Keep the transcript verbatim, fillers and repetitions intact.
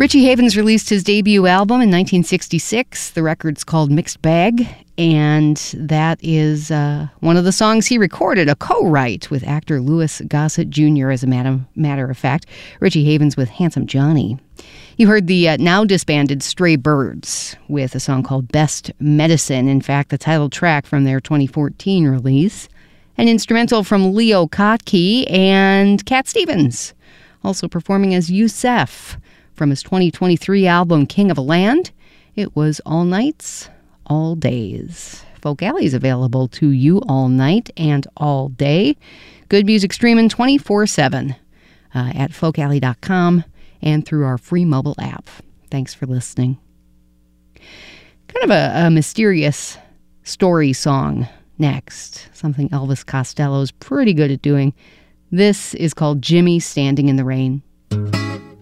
Richie Havens released his debut album in nineteen sixty-six. The record's called Mixed Bag, and that is uh, one of the songs he recorded, a co-write with actor Louis Gossett Junior, as a matter, matter of fact. Richie Havens with Handsome Johnny. You heard the uh, now disbanded Stray Birds with a song called Best Medicine, in fact, the title track from their twenty fourteen release. An instrumental from Leo Kottke and Cat Stevens, also performing as Yusef from his twenty twenty-three album King of a Land. It was All Nights, All Days. Folk Alley is available to you all night and all day. Good music streaming twenty-four seven uh, at folk alley dot com and through our free mobile app. Thanks for listening. Kind of a, a mysterious story song next. Something Elvis Costello's pretty good at doing. This is called Jimmy Standing in the Rain.